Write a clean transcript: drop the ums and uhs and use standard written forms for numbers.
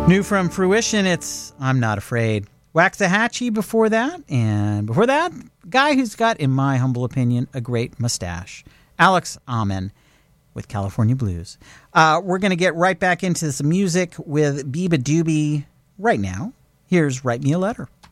New from Fruition, it's I'm Not Afraid. Waxahachie before that, and before that, guy who's got, in my humble opinion, a great mustache. Alex Amen with California Blues. We're going to get right back into some music with Biba Doobie right now. Here's Write Me a Letter.